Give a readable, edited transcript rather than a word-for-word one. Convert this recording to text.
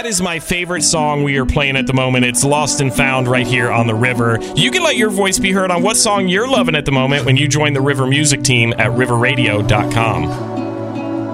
That is my favorite song we are playing at the moment. It's Lost and Found right here on The River. You can let your voice be heard on what song you're loving at the moment when you join the River Music team at riverradio.com.